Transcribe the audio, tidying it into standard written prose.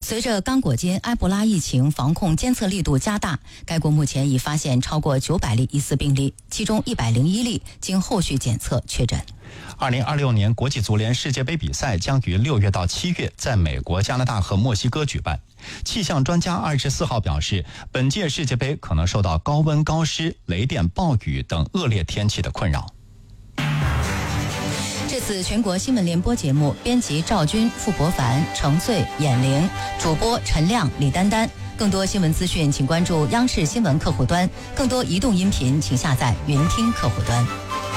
随着刚果金埃博拉疫情防控监测力度加大，该国目前已发现超过900例疑似病例，其中101例经后续检测确诊。 2026年国际足联世界杯比赛将于6月到7月在美国、加拿大和墨西哥举办。气象专家24号表示，本届世界杯可能受到高温、高湿、雷电、暴雨等恶劣天气的困扰。 这次全国新闻联播节目，编辑赵军、傅博凡、程穗、闫玲，主播陈亮、李丹丹。更多新闻资讯，请关注央视新闻客户端；更多移动音频，请下载云听客户端。